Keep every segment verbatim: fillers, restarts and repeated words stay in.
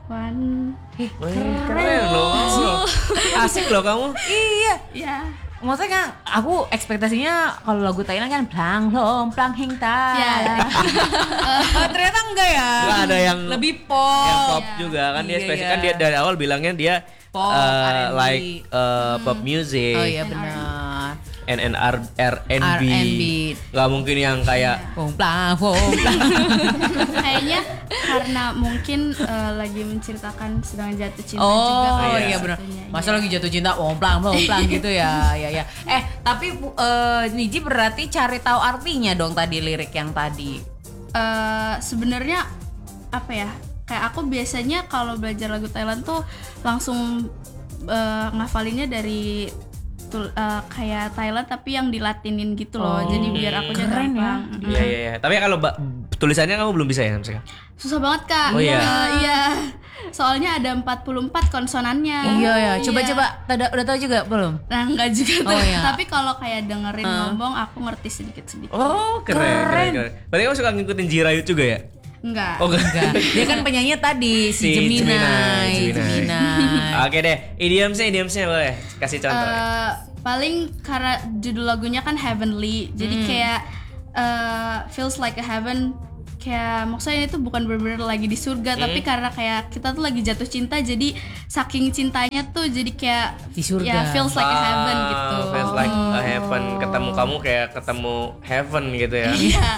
One. Ih, keren loh. Asik loh kamu. Iya. Ya. Maksudnya kan aku ekspektasinya kalau lagu Thailand kan plang lom plang hing ta. Ya. Oh, ternyata enggak ya. Enggak ada yang lebih pop. Yang pop Ya. juga kan dia Iya, spesifik iya. kan dia dari awal bilangnya dia Pop, uh, R and B. like uh, pop music. Oh iya benar. and and R R and B. R and B. Nggak mungkin yang kayak Pom plang pom plang. Kayaknya karena mungkin eh, lagi menceritakan sedang jatuh cinta Oh juga kan iya salah benar. satunya. Masa Iya. lagi jatuh cinta omplang omplang gitu ya, ya ya. Eh tapi uh, Niji berarti cari tahu artinya dong tadi lirik yang tadi. Eh, sebenarnya apa ya? Kayak aku biasanya kalau belajar lagu Thailand tuh langsung eh, ngafalinnya dari tul- eh, kayak Thailand tapi yang dilatinin gitu loh. Oh, Jadi biar aku keren ya. Mm. iya iya iya. Tapi kalau ba- tulisannya kamu belum bisa ya Hamsika? Susah banget Kak. Oh, iya? Eh, iya. Soalnya ada empat puluh empat konsonannya. Iya ya, coba Iya. coba tada- udah tahu juga belum? Nah enggak juga tuh. Oh, iya. Tapi kalau kayak dengerin ngomong aku ngerti sedikit-sedikit. Oh keren keren keren. Berarti kamu suka ngikutin Jirayut juga ya? Enggak. Oh Enggak. Dia kan penyanyi tadi si, Si Gemini. Gemini, Gemini. Gemini. Oke deh, idiomsnya idiomsnya boleh kasih contoh. Eh, paling karena judul lagunya kan Heavenly. Jadi kayak eh, feels like a heaven. Kayak maksudnya itu bukan benar-benar lagi di surga, tapi karena kayak kita tuh lagi jatuh cinta, jadi saking cintanya tuh jadi kayak Di surga. ya feels like a heaven Ah, gitu. Feels like a heaven. Ketemu kamu kayak ketemu heaven gitu ya. Iya.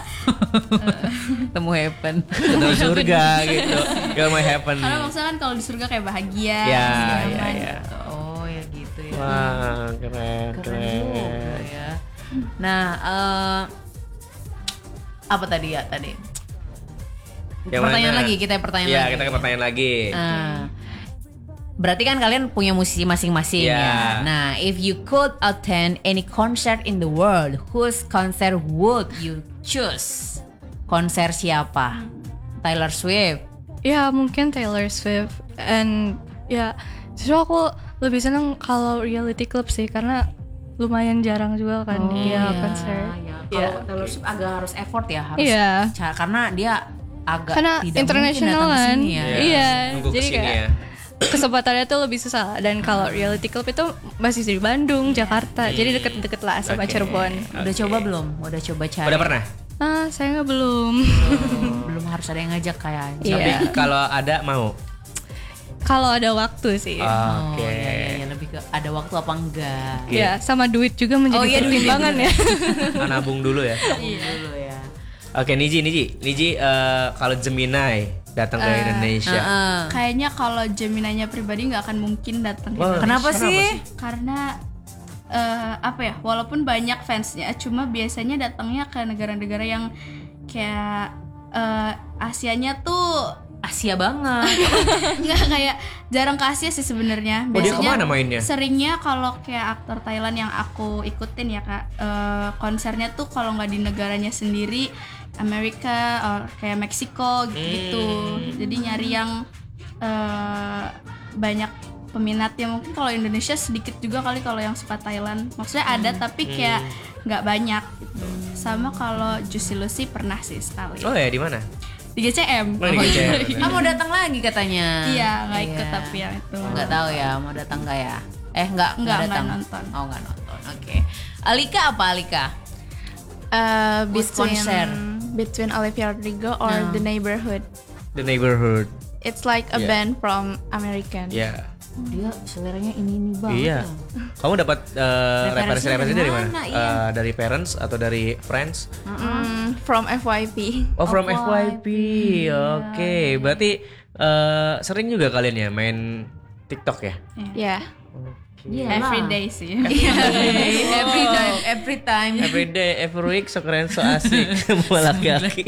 Temu heaven. Ketemu surga gitu. Ketemu heaven. Karena maksudnya kan kalau di surga kayak bahagia, Ya, nyaman ya, ya. gitu. Oh ya gitu ya. Wah, keren, Keren juga keren. ya. Nah, eh, apa tadi ya tadi? Yang pertanyaan mana? lagi, kita pertanyaan Iya, lagi. kita ke pertanyaan lagi. Ah. Berarti kan kalian punya musisi masing-masing Iya. ya. Nah, if you could attend any concert in the world, whose concert would you choose? Konser siapa? Taylor Swift. Ya mungkin Taylor Swift. And ya justru aku lebih seneng kalau reality club sih, karena lumayan jarang juga kan dia konser. Ya. Iya. Kalau Taylor Swift agak harus effort ya, harus Iya. ca- karena dia agak Karena tidak international mungkin datang kan. ke sini ya. Iya. Nunggu Jadi kesini kayak ya. kesempatannya tuh lebih susah. Dan kalau reality club itu masih di Bandung, Jakarta. Jadi deket-deket lah sama Oke. Cirebon. Udah coba belum? Udah coba cari? Udah pernah? Ah, saya nggak belum. Belum, harus ada yang ngajak kayaknya. Iya. Tapi kalau ada mau. Kalau ada waktu sih. Oh, Oke. iya, iya, iya, lebih ke ada waktu apa enggak? Ya, sama duit juga menjadi Oh, iya, duit, pertimbangan iya, ya. Ah, nabung dulu ya. Dulu ya. Oke, Niji, Niji, Niji, eh, kalau Gemini datang ke Indonesia, Heeh. Kayaknya kalau Gemini-nya pribadi nggak akan mungkin datang ke Wah, Indonesia. Kenapa sih? Karena eh, apa ya? Walaupun banyak fansnya, cuma biasanya datangnya ke negara-negara yang kayak eh, Asianya tuh Asia banget. nggak kayak jarang ke Asia sih sebenarnya. Oh, dia kemana mainnya? Seringnya kalau kayak aktor Thailand yang aku ikutin ya kak, eh, konsernya tuh kalau nggak di negaranya sendiri, Amerika, or kayak Meksiko gitu. Hmm. Jadi nyari yang eh, banyak peminatnya. Mungkin kalau Indonesia sedikit juga kali kalau yang suka Thailand. Maksudnya ada tapi kayak nggak banyak gitu. Sama kalau Juicy Lucy pernah sih sekali oh ya di mana? di G C M. Oh, di G C M. Ah, mau datang lagi katanya. Iya nggak ikut Iya. tapi yang itu. Nggak tahu ya mau datang nggak ya? Eh nggak Nggak, nggak datang. nonton. Oh nggak nonton. Oke. Alika apa Alika? Uh, Who's between konser? between Olivia Rodrigo or No. The Neighborhood. The Neighborhood. It's like a Yeah. band from American. Ya. Dia seleranya ini ini banget. Iya. ya. Kamu dapat eh, Referensinya referensi-referensi dari dari mana? mana? Iya. Eh, dari parents atau dari friends? Mm, from F Y P. Oh, from Oh, F Y P. Oke, berarti eh, sering juga kalian ya main TikTok ya? Yeah. Iya Every lah. day sih. Iya, every time, every time. Every day, every week, so keren, so asik. Semua laki-laki.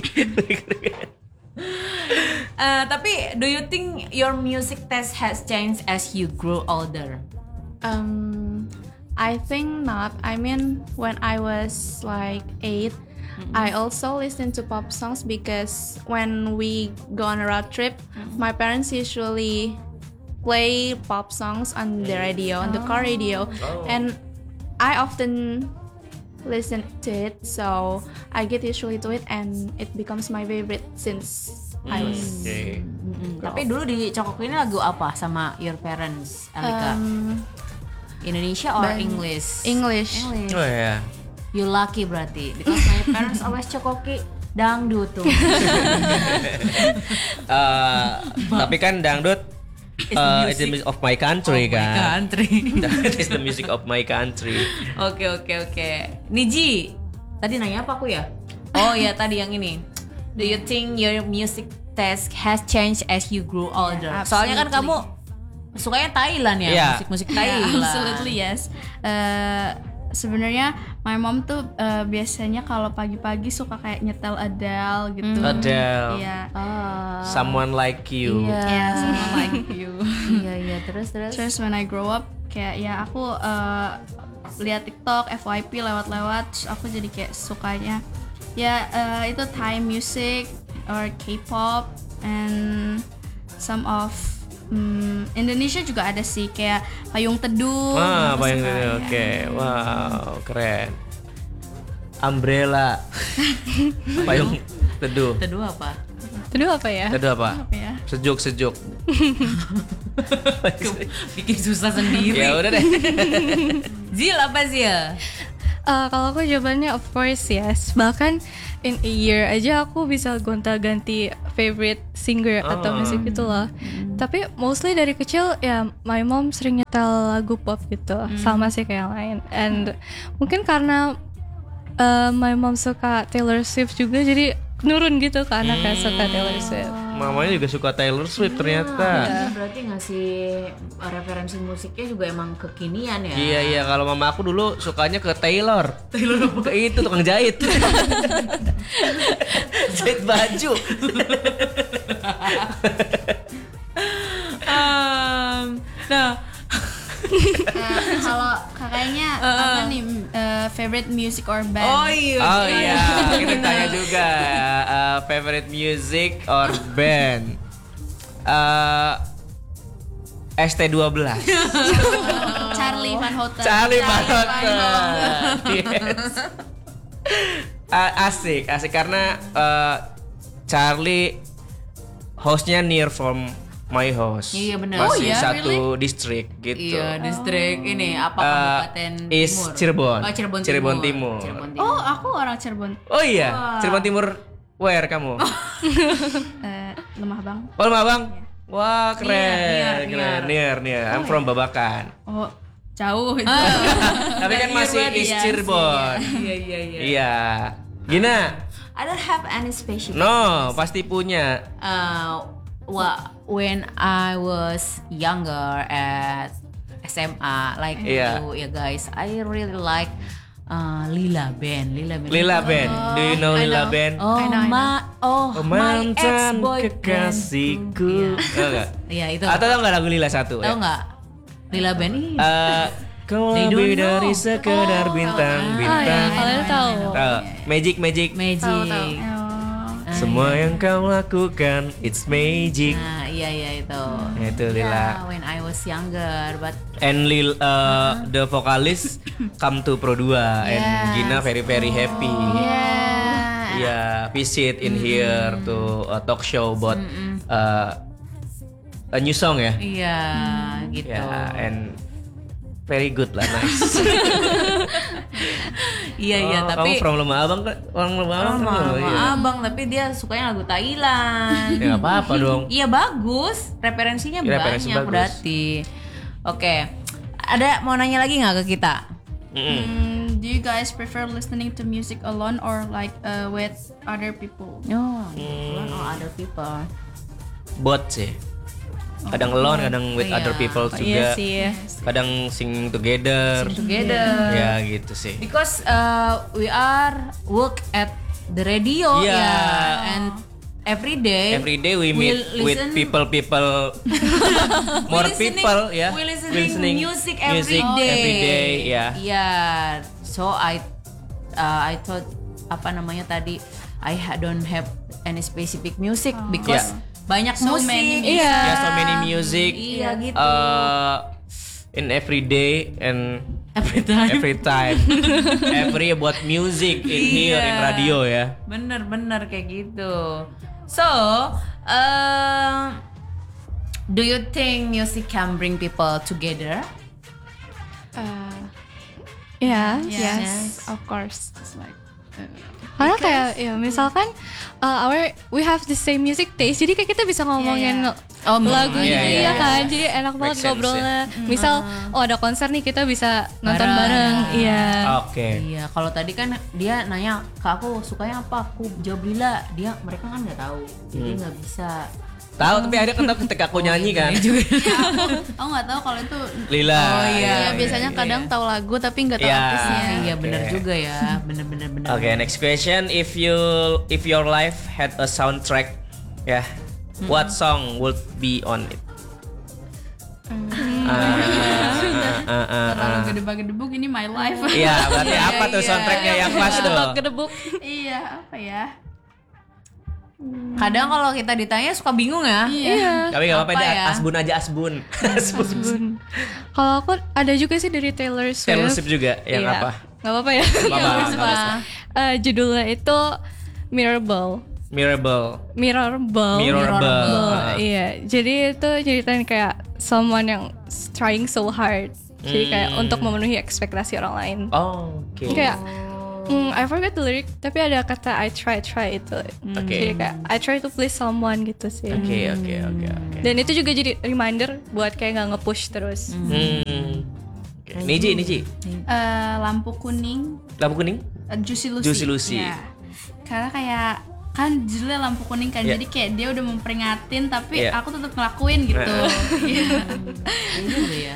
Eh, tapi do you think your music taste has changed as you grow older? Um, I think not. I mean, when I was like eight, I also listen to pop songs because when we go on a road trip, my parents usually play pop songs on the radio, on the car radio, and I often listen to it. So I get usually to it, and it becomes my favorite since I was. Oke. Mm, tapi dulu di Cokok ini lagu apa sama your parents, Alika? Um, Indonesia or ban- English? English. English. Oh ya. You lucky berarti because my parents always Cokoki dangdut tuh. Eh, tapi kan dangdut uh, it's the music of my country kan. Country. It's the music of my country. Oke oke oke. Niji, tadi nanya apa aku ya? Oh ya tadi yang ini. Do you think your music taste has changed as you grew older? Yeah, Soalnya kan kamu absolutely. sukanya Thailand ya, Yeah. musik-musik Yeah, Thailand. absolutely yes. Eh, sebenarnya my mom tuh eh, biasanya kalau pagi-pagi suka kayak nyetel Adele gitu. Adele. Iya. Ah, Someone like you. Iya. Yeah, someone like you. Iya iya terus terus. Terus when I grow up kayak ya aku eh, lihat TikTok, F Y P lewat-lewat, terus aku jadi kayak sukanya ya eh, itu Thai music or K-pop and some of hmm, Indonesia juga ada sih kayak Payung Teduh. Wah, aku payung suka, teduh. ya. Oke, wow, keren. Umbrella. Payung teduh. Teduh apa? Teduh apa ya? Teduh apa? Apa ya? Sejuk sejuk. Bikin susah sendiri. Ya udah deh. Zil apa Zil? Eh, kalau aku jawabannya of course yes. Bahkan in a year aja aku bisa gonta-ganti favorite singer atau Oh. musik gitu loh. Tapi mostly dari kecil ya my mom sering nyetel lagu pop gitu. Sama sih kayak yang lain. And mungkin karena eh, my mom suka Taylor Swift juga jadi nurun gitu ke anak kayak suka Taylor Swift. Mamanya juga suka Taylor Swift ternyata. Ini berarti ngasih referensi musiknya juga emang kekinian ya. Iya iya, kalau mama aku dulu sukanya ke Taylor. Taylor apa? Ke itu tukang jahit. Jahit baju. Um, nah, Eh, kalau kakaknya apa nih eh, favorite music or band? oh iya. Oh iya, kita tanya juga uh, favorite music or band. Uh, S T dua belas. Charlie Van Houten. Charlie Van Van Houten. Yes. Uh, asik, asik karena uh, Charlie hostnya near from my house. Iya, benar. Masih Oh, iya? satu distrik gitu. Iya, distrik ini apa Uh, kabupaten is timur? Cirebon. Oh, Cirebon, Cirebon Timur. Timur. Cirebon Timur. Oh, aku orang Cirebon. Oh iya, Cirebon Timur where kamu? Eh, lemah bang. Oh, Lemah Bang. Wah, keren. Near, keren. near, Near, near. I'm from Babakan. Oh, jauh itu. Tapi kan masih berarti is ya, Cirebon. Iya, iya, iya. Iya. Gina? I don't have any special. No, pasti punya. Uh, wa- when I was younger at S M A like Iya. itu ya guys, I really like uh, Lila Band. Lila Band. Lila Band. Do you know I Lila know. Band? Oh, I know, I know. ma oh, Oh, my mantan ex-boyfriend. kekasihku. Tahu nggak? Iya, itu. Atau tau nggak lagu Lila satu? Tahu nggak? Lila Band ini. Eh, kau They lebih don't know. dari sekedar Oh, bintang-bintang. Oh ya, kalian tahu. Tahu? Magic, magic. Magic. Tahu, tahu. Oh. Semua yang kau lakukan, it's magic. Nah, iya iya itu. Nah, itu Yeah, Lila. when I was younger, but And Lil, uh, the vocalist come to Pro dua and Gina very very happy. yeah. Yeah, visit in here to a talk show about uh, a new song ya. Iya, gitu. Yeah, and very good lah, nice. Iya iya, Oh, tapi kamu from Lemah Abang kan? Orang Lemah Abang kan? sama Oh, iya. abang, tapi dia sukanya lagu Thailand. Ya nggak apa-apa dong. Iya bagus, referensinya Iya, referensi banyak bagus. berarti. Oke, ada mau nanya lagi nggak ke kita? Mm-mm. Hmm, do you guys prefer listening to music alone or like uh, with other people? Oh, alone or other people. Bot sih. Kadang alone, kadang with Iya. other people Iya juga. sih. Kadang sing together. Sing together. Ya gitu sih. Because uh, we are work at the radio Iya. ya, and every day Every day we meet we'll with listen- people people more listening- people ya. we listening, music every music day. every day ya. Iya. So I uh, I thought apa namanya tadi I ha- don't have any specific music because Yeah. banyak So musik. many music. Iya. Yeah, so many music. Iya gitu. Uh, in every day and Every time. every time every about music in here in Iya. radio ya. Bener-bener kayak gitu. So, uh, Do you think music can bring people together? Uh, Ya, yes, of course. It's like, uh, karena kayak ya misalkan uh, our we have the same music taste, jadi kayak kita bisa ngomongin Oh, lagu iya, gitu iya, ya iya. kan, jadi enak banget sense, ngobrolnya. Misal oh ada konser nih kita bisa nonton Bareng. bareng, iya. Oke. Iya, kalau tadi kan dia nanya ke aku sukanya apa, aku jawab Lila. Dia mereka kan nggak tahu, jadi nggak bisa. Tahu tapi akhirnya ketemu ketika aku nyanyi kan. aku nggak tahu kalau itu Lila. Oh, iya. Ya, biasanya kadang tahu lagu tapi nggak tahu Iya. artisnya. Iya benar Oke. juga ya, benar-benar benar. Oke, next question. If you if your life had a soundtrack, ya, yeah, what song would be on it? Ah, ah, ah, ah, terlalu ah. gedebak-gedebuk, ini my life. Iya, berarti apa tuh soundtracknya yang pas tuh? Gedebuk. Iya, apa ya? Kadang kalau kita ditanya suka bingung ya. Iya. Tapi gak apa-apa, Apa deh, ya? asbun aja asbun. asbun. Bun. Kalau aku ada juga sih dari Taylor Swift. Taylor Swift juga, yang Iya. apa? Gak apa-apa ya. Apa-apa, Apa? nggak apa-apa. Eh, judulnya itu Mirrorball. Mirrorball. Mirrorball. Mirrorball. Ah. Iya, jadi itu ceritain kayak someone yang trying so hard. Jadi kayak Hmm. untuk memenuhi ekspektasi orang lain. Oh, oke. Kayak mm, I forgot the lyric, tapi ada kata I try try itu. Oke. Jadi kayak I try to please someone gitu sih. Oke, oke, oke, oke. Dan itu juga jadi reminder buat kayak nggak nge-push terus. Hmm. Oke. Niji, Niji. Eh, lampu kuning, Lampu kuning? eh, Juicy Lucy. Juicy Lucy. Ya. Karena kayak kan judulnya lampu kuning kan, Iya. jadi kayak dia udah memperingatin tapi Iya. aku tetap ngelakuin gitu. Iya. Iya juga ya.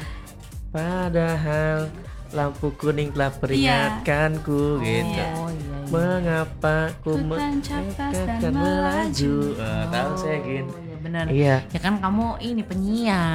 Padahal lampu kuning telah peringatkanku gitu. Oh iya. Mengapa ku Ku tancap tas dan akan melaju? Eh, tahu saya gin. Oh, iya benar. Iya. Ya kan kamu ini penyiar.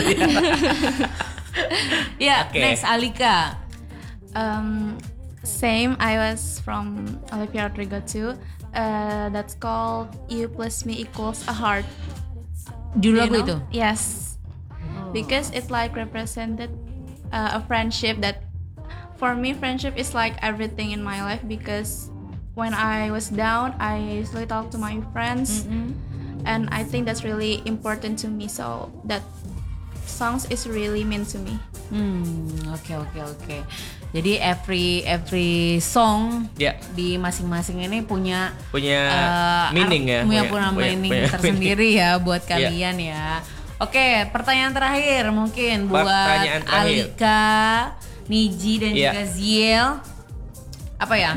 Ya, Oke. next Alika. Um, same. I was from Olivia Rodrigo too. Uh, that's called You Plus Me Equals a Heart. Judul You lagu know? itu. Yes. Because it like represented uh, a friendship that, for me, friendship is like everything in my life. Because when I was down, I usually talk to my friends, and I think that's really important to me. So that songs is really mean to me. Hmm, oke oke oke. Jadi every every song Ya. di masing-masing ini punya Punya eh, meaning ar- ya. punya, punya meaning punya tersendiri ya buat Iya. kalian ya. Oke, pertanyaan terakhir mungkin buat Pertanyaan terakhir. Alika, Niji dan Iya. juga Ziel. Apa ya?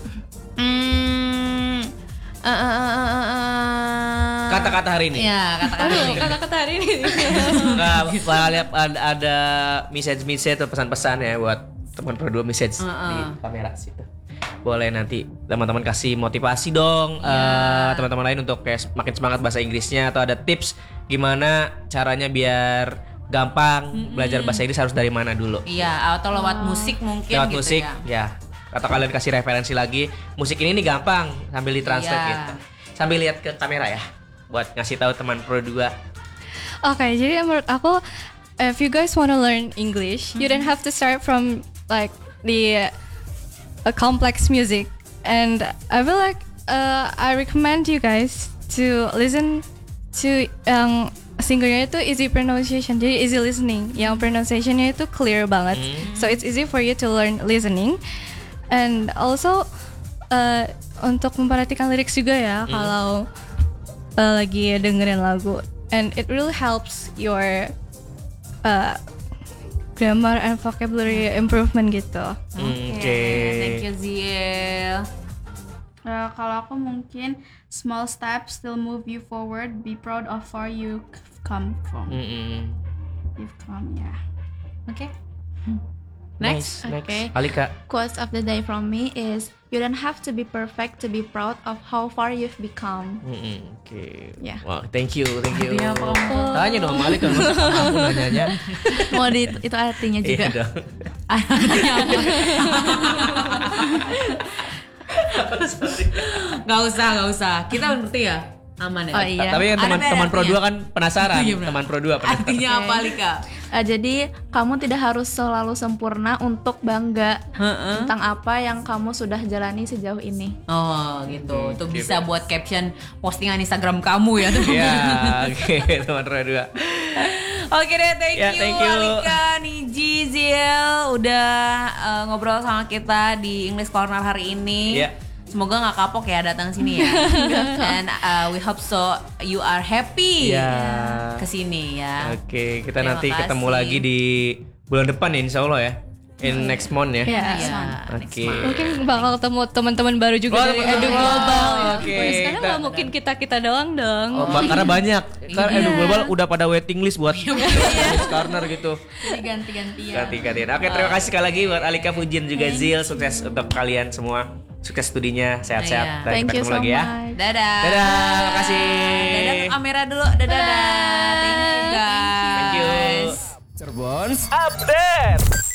Hmm, eh, eh, eh, eh, eh. Kata-kata hari ini. Ya, kata-kata ini. Kata-kata hari ini. Nah, lihat ada, ada message-message atau pesan-pesan ya buat teman berdua message di kamera situ. Boleh nanti teman-teman kasih motivasi dong eh, teman-teman lain untuk kayak makin semangat bahasa Inggrisnya, atau ada tips gimana caranya biar gampang belajar bahasa Inggris, harus dari mana dulu. Iya, atau lewat musik mungkin Lewat gitu musik ya. ya. Atau kalian kasih referensi lagi, musik ini nih gampang sambil ditranslate Iya. gitu. Sambil lihat ke kamera ya, buat ngasih tahu teman pro dua. Oke, jadi menurut aku, if you guys wanna learn English, you don't have to start from like the uh, complex music. And I feel like uh, I recommend you guys to listen to yang singernya itu easy pronunciation, jadi easy listening. Yang pronunciationnya itu clear banget, so it's easy for you to learn listening. And also uh, untuk memperhatikan lyrics juga ya kalau uh, lagi dengerin lagu, and it really helps your uh, grammar and vocabulary improvement gitu. Oke. Thank you Ziel. Eh, kalau aku mungkin small steps still move you forward. Be proud of where you c- come from. Mm-mm. You've come, ya. Oke. Next, Next. next. Okay. Alika. Quote of the day from me is, you don't have to be perfect to be proud of how far you've become. Mm-mm, Oke. Ya. Wow, thank you, thank you. Artinya apa kamu? Tanya dong sama Alika, masa aku nanyanya. Mau di, itu artinya juga. Iya dong. Gak usah, gak usah. Kita ngerti ya. Aman ya. Oh iya. Tapi kan Ada teman-teman Pro artinya. dua kan penasaran. Oh, iya benar. Teman Pro dua penasaran. Artinya apa Lika? Uh, jadi kamu tidak harus selalu sempurna untuk bangga Heeh. tentang apa yang kamu sudah jalani sejauh ini. Oh gitu. Hmm, Tuh gitu. bisa buat caption postingan Instagram kamu ya tuh. Iya, oke teman Pro dua. Oke deh, thank Ya, you, thank you. Alika, Niji, Zil udah uh, ngobrol sama kita di English Corner hari ini. Ya. Semoga nggak kapok ya datang sini ya. And uh, we hope so you are happy Ya. kesini ya. Oke, kita Terima nanti ketemu kasih. lagi di bulan depan ya, insya Allah ya. In next month ya. Ya, Iya, next Oke. month. Mungkin bakal ketemu teman-teman baru juga Oh, dari teman-teman Edu baru. Global ya. Oke, Sekarang kita- nggak mungkin kita kita doang dong. Oh, ba- karena banyak. Karena Iya. Edu Global udah pada waiting list buat corner gitu. Jadi ganti-gantian. Ganti-gantian. Oke, terima kasih sekali lagi buat Alika, Fujin juga Zil. Sukses untuk kalian semua. Sukses studinya, sehat-sehat. Iya. Dan Thank kita you ketemu so lagi ya. much. Dadah. Dadah, terima kasih. Dadah ke kamera dulu. Dadah. Dadah. Thank you guys. Thank you. Cirebon Update.